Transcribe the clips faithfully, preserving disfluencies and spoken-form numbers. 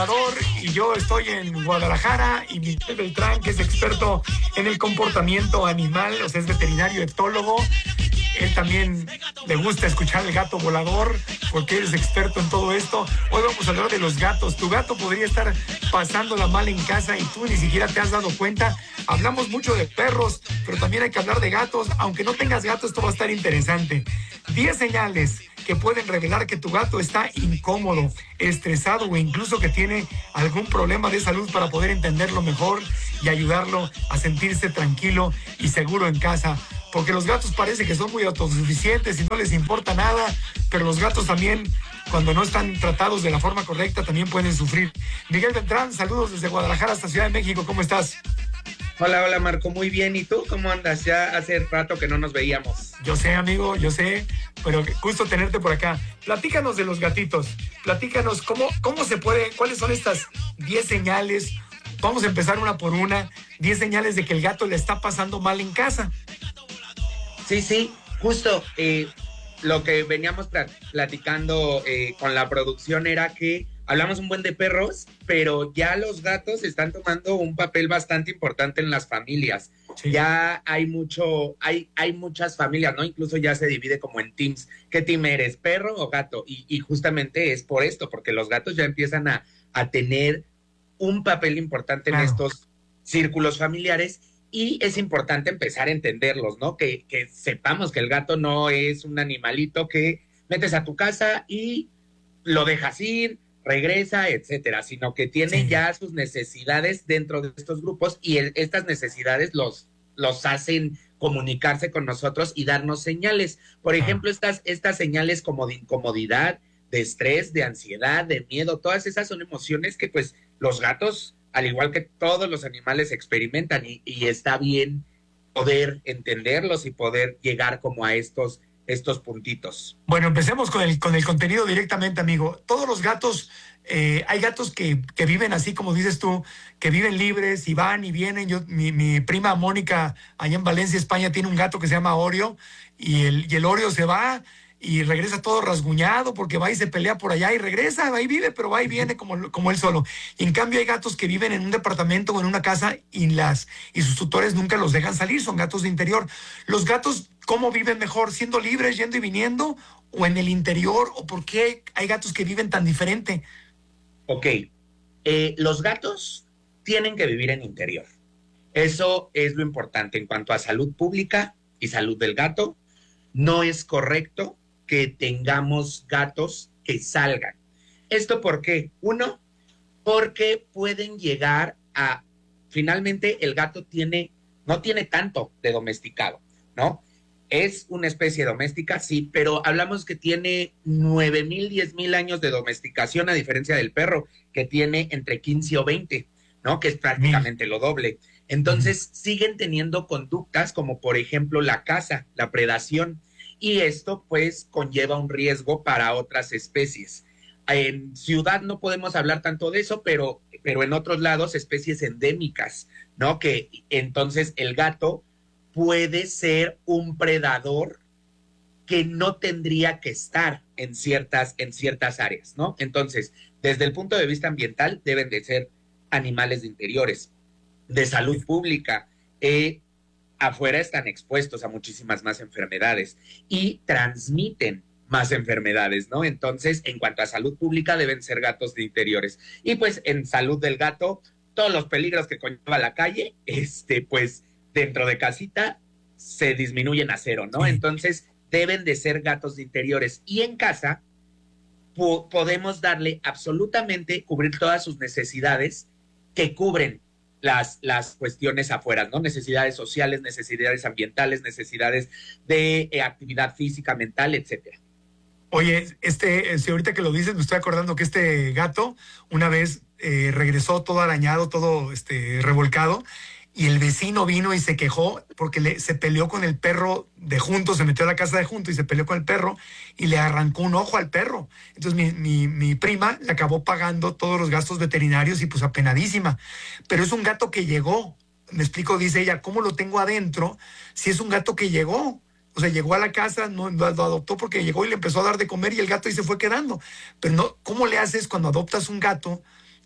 Y yo estoy en Guadalajara y Miguel Beltrán, que es experto en el comportamiento animal, o sea, es veterinario etólogo. Él también le gusta escuchar el gato volador porque él es experto en todo esto. Hoy vamos a hablar de los gatos. Tu gato podría estar pasándola mal en casa y tú ni siquiera te has dado cuenta. Hablamos mucho de perros, pero también hay que hablar de gatos. Aunque no tengas gato, esto va a estar interesante. diez señales que pueden revelar que tu gato está incómodo, estresado o incluso que tiene algún problema de salud, para poder entenderlo mejor y ayudarlo a sentirse tranquilo y seguro en casa. Porque los gatos parece que son muy autosuficientes y no les importa nada, pero los gatos también, cuando no están tratados de la forma correcta, también pueden sufrir. Miguel Beltrán, saludos desde Guadalajara hasta Ciudad de México, ¿cómo estás? Hola, hola Marco, muy bien. ¿Y tú cómo andas? Ya hace rato que no nos veíamos. Yo sé, amigo, yo sé, pero gusto tenerte por acá. Platícanos de los gatitos, platícanos cómo, cómo se puede, cuáles son estas diez señales. Vamos a empezar una por una. diez señales de que el gato le está pasando mal en casa. Sí, sí, justo eh, lo que veníamos platicando eh, con la producción era que hablamos un buen de perros, pero ya los gatos están tomando un papel bastante importante en las familias. Sí. Ya hay mucho, hay, hay muchas familias, ¿no? Incluso ya se divide como en teams. ¿Qué team eres, perro o gato? Y, y justamente es por esto, porque los gatos ya empiezan a, a tener un papel importante claro. en estos círculos familiares. Y es importante empezar a entenderlos, ¿no? Que, que sepamos que el gato no es un animalito que metes a tu casa y lo dejas ir, regresa, etcétera, sino que tiene sí. ya sus necesidades dentro de estos grupos y el, estas necesidades los, los hacen comunicarse con nosotros y darnos señales. Por ejemplo, ah. estas, estas señales como de incomodidad, de estrés, de ansiedad, de miedo, todas esas son emociones que pues los gatos, al igual que todos los animales, experimentan y, y está bien poder entenderlos y poder llegar como a estos, estos puntitos. Bueno, empecemos con el, con el contenido directamente, amigo. Todos los gatos, eh, hay gatos que, que viven así como dices tú, que viven libres y van y vienen. Yo, mi, mi prima Mónica, allá en Valencia, España, tiene un gato que se llama Oreo y el, y el Oreo se va y regresa todo rasguñado porque va y se pelea por allá y regresa, va y vive, pero va y viene como, como él solo. Y en cambio hay gatos que viven en un departamento o en una casa y, las, y sus tutores nunca los dejan salir, son gatos de interior. Los gatos, ¿cómo viven mejor? ¿Siendo libres, yendo y viniendo? ¿O en el interior? ¿O por qué hay gatos que viven tan diferente? Ok, eh, los gatos tienen que vivir en interior. Eso es lo importante en cuanto a salud pública y salud del gato. No es correcto que tengamos gatos que salgan. ¿Esto por qué? Uno, porque pueden llegar a... Finalmente, el gato tiene, no tiene tanto de domesticado, ¿no? Es una especie doméstica, sí, pero hablamos que tiene nueve mil, diez mil años de domesticación, a diferencia del perro, que tiene entre quince o veinte, ¿no? Que es prácticamente lo doble. Entonces, siguen teniendo conductas como, por ejemplo, la caza, la predación, y esto pues conlleva un riesgo para otras especies. En ciudad no podemos hablar tanto de eso, pero, pero en otros lados especies endémicas, ¿no? Que entonces el gato puede ser un predador que no tendría que estar en ciertas, en ciertas áreas, ¿no? Entonces, desde el punto de vista ambiental, deben de ser animales de interiores, de salud pública, eh, afuera están expuestos a muchísimas más enfermedades y transmiten más enfermedades, ¿no? Entonces, en cuanto a salud pública, deben ser gatos de interiores. Y pues en salud del gato, todos los peligros que conlleva la calle, este, pues dentro de casita se disminuyen a cero, ¿no? Entonces, deben de ser gatos de interiores. Y en casa po- podemos darle absolutamente, cubrir todas sus necesidades que cubren Las, las cuestiones afuera, ¿no? Necesidades sociales, necesidades ambientales, necesidades de eh, actividad física, mental, etcétera. Oye, este, si ahorita que lo dices, me estoy acordando que este gato una vez eh, regresó todo arañado, todo este, revolcado, y el vecino vino y se quejó porque le, se peleó con el perro de junto, se metió a la casa de junto y se peleó con el perro y le arrancó un ojo al perro. Entonces mi, mi, mi prima le acabó pagando todos los gastos veterinarios y pues apenadísima. Pero es un gato que llegó, me explico, dice ella, ¿cómo lo tengo adentro si es un gato que llegó? O sea, llegó a la casa, no, lo adoptó porque llegó y le empezó a dar de comer y el gato ahí se fue quedando. Pero no, ¿cómo le haces cuando adoptas un gato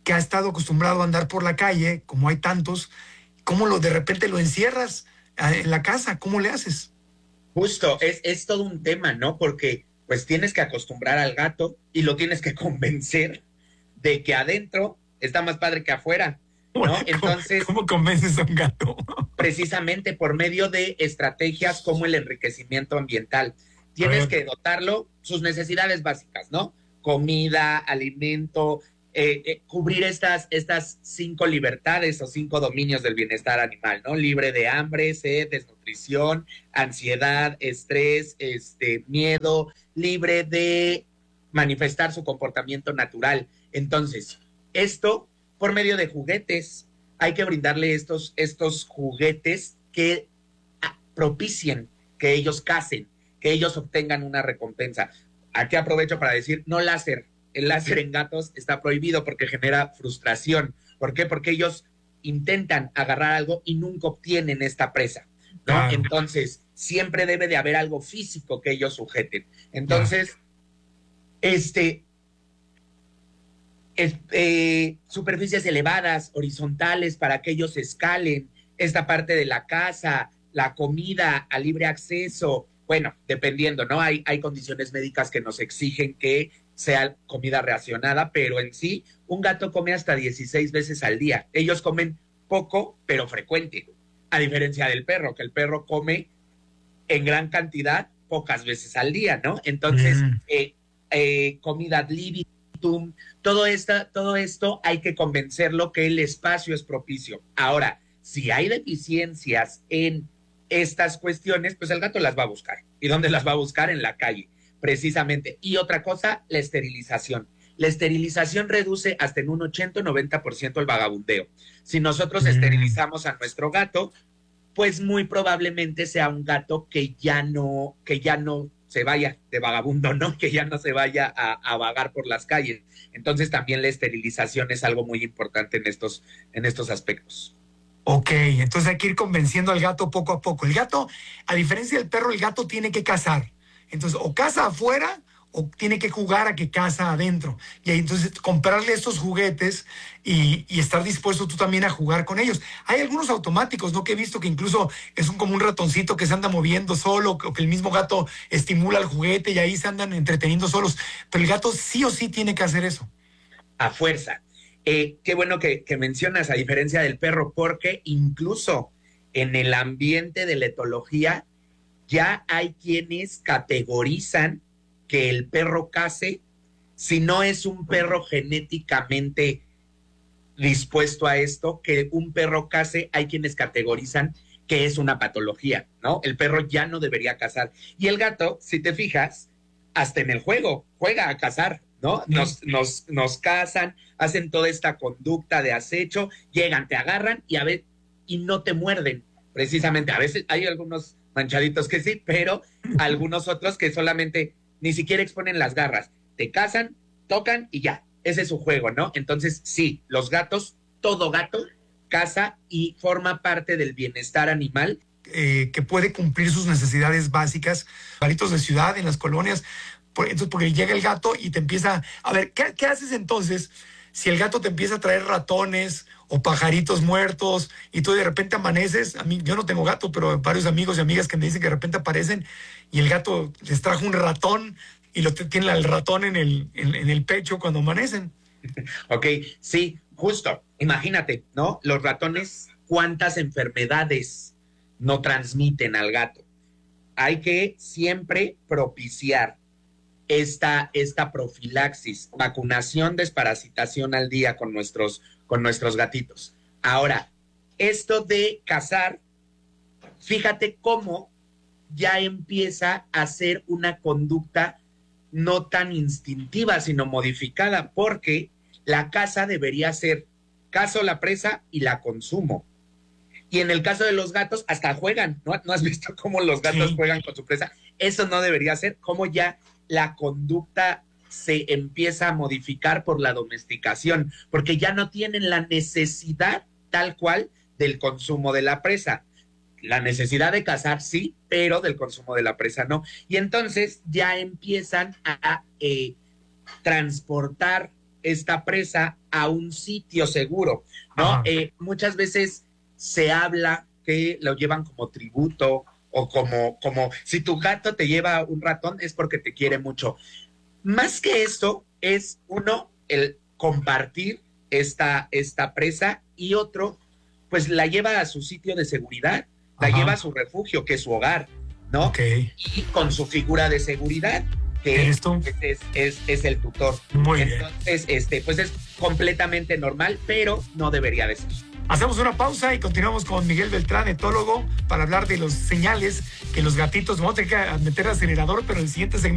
que ha estado acostumbrado a andar por la calle, como hay tantos, ¿cómo lo de repente lo encierras ah, en la casa? ¿Cómo le haces? Justo, es, es todo un tema, ¿no? Porque pues tienes que acostumbrar al gato y lo tienes que convencer de que adentro está más padre que afuera, ¿no? ¿Cómo, Entonces, cómo convences a un gato? precisamente por medio de estrategias como el enriquecimiento ambiental, A tienes ver, que dotarlo sus necesidades básicas, ¿no? Comida, alimento, eh, eh, cubrir estas, estas cinco libertades o cinco dominios del bienestar animal, ¿no? Libre de hambre, sed, desnutrición, ansiedad, estrés, este, miedo, libre de manifestar su comportamiento natural. Entonces, esto por medio de juguetes, hay que brindarle estos, estos juguetes que propicien que ellos casen, que ellos obtengan una recompensa. Aquí aprovecho para decir, no láser. El láser en gatos está prohibido porque genera frustración. ¿Por qué? Porque ellos intentan agarrar algo y nunca obtienen esta presa, ¿no? claro, Entonces, siempre debe de haber algo físico que ellos sujeten. ya. Entonces, este, es, eh, superficies elevadas, horizontales, para que ellos escalen, esta parte de la casa, la comida a libre acceso, bueno, dependiendo, ¿no? Hay, hay condiciones médicas que nos exigen que sea comida racionada, pero en sí, un gato come hasta dieciséis veces al día. Ellos comen poco, pero frecuente, a diferencia del perro, que el perro come en gran cantidad pocas veces al día, ¿no? Entonces, Mm, eh, eh, comida ad libitum, todo, esta, todo esto hay que convencerlo que el espacio es propicio. Ahora, si hay deficiencias en estas cuestiones, pues el gato las va a buscar. ¿Y dónde las va a buscar? En la calle, precisamente. Y otra cosa, la esterilización. La esterilización reduce hasta en un ochenta o noventa por ciento el vagabundeo. Si nosotros mm. esterilizamos a nuestro gato, pues muy probablemente sea un gato que ya no, que ya no se vaya de vagabundo, ¿no? Que ya no se vaya a, a vagar por las calles. Entonces también la esterilización es algo muy importante en estos, en estos aspectos. Ok, entonces hay que ir convenciendo al gato poco a poco. El gato, a diferencia del perro, el gato tiene que cazar. Entonces, o caza afuera o tiene que jugar a que caza adentro. Y ahí entonces comprarle estos juguetes y, y estar dispuesto tú también a jugar con ellos. Hay algunos automáticos, ¿no? Que he visto que incluso es un, como un ratoncito que se anda moviendo solo, o que el mismo gato estimula el juguete y ahí se andan entreteniendo solos. Pero el gato sí o sí tiene que hacer eso. A fuerza. Eh, qué bueno que, que mencionas, a diferencia del perro, porque incluso en el ambiente de la etología ya hay quienes categorizan que el perro case si no es un perro genéticamente dispuesto a esto, que un perro case, hay quienes categorizan que es una patología, ¿no? El perro ya no debería cazar. Y el gato, si te fijas, hasta en el juego, juega a cazar, ¿no? Sí. Nos, nos, nos cazan, hacen toda esta conducta de acecho, llegan, te agarran y a ver, y no te muerden, precisamente. A veces hay algunos manchaditos que sí, pero algunos otros que solamente ni siquiera exponen las garras. Te cazan, tocan y ya. Ese es su juego, ¿no? Entonces, sí, los gatos, todo gato caza y forma parte del bienestar animal. Eh, que puede cumplir sus necesidades básicas, palitos de ciudad, en las colonias. Por, entonces, porque llega el gato y te empieza. A ver, ¿qué, qué haces entonces si el gato te empieza a traer ratones o pajaritos muertos y tú de repente amaneces? A mí, yo no tengo gato, pero varios amigos y amigas que me dicen que de repente aparecen y el gato les trajo un ratón y lo tiene el ratón en el, en, en el pecho cuando amanecen. Ok, sí, justo. Imagínate, ¿no? Los ratones, ¿cuántas enfermedades no transmiten al gato? Hay que siempre propiciar esta, esta profilaxis, vacunación, desparasitación al día con nuestros, con nuestros gatitos. Ahora, esto de cazar, fíjate cómo ya empieza a ser una conducta no tan instintiva, sino modificada, porque la caza debería ser cazo la presa y la consumo. Y en el caso de los gatos, hasta juegan, ¿no? ¿No has visto cómo los gatos Sí, juegan con su presa? Eso no debería ser, como ya la conducta se empieza a modificar por la domesticación, porque ya no tienen la necesidad tal cual del consumo de la presa. La necesidad de cazar sí, pero del consumo de la presa no. Y entonces ya empiezan a eh, transportar esta presa a un sitio seguro, ¿no? Eh, muchas veces se habla que lo llevan como tributo o como, como si tu gato te lleva un ratón es porque te quiere mucho. Más que esto, es uno, el compartir esta, esta presa y otro, pues la lleva a su sitio de seguridad, la Ajá. lleva a su refugio, que es su hogar, ¿no? Okay. Y con su figura de seguridad, que es, es, es, es el tutor. Muy Entonces, bien. este, pues es completamente normal, pero no debería de ser. Hacemos una pausa y continuamos con Miguel Beltrán, etólogo, para hablar de los señales que los gatitos, vamos a tener que meter acelerador, pero en el siguiente segmento